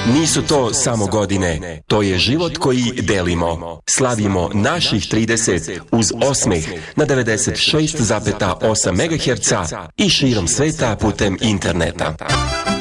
Nisu to samo godine, to je život koji delimo. Slavimo naših 30 uz osmeh na 96,8 MHz i širom sveta putem interneta.